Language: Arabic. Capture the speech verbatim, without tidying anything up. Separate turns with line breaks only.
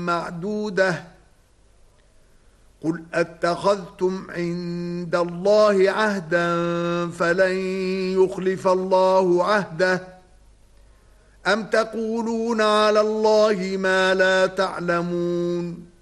معدودة قل اتخذتم عند الله عهدا فلن يخلف الله عهده أم تقولون على الله ما لا تعلمون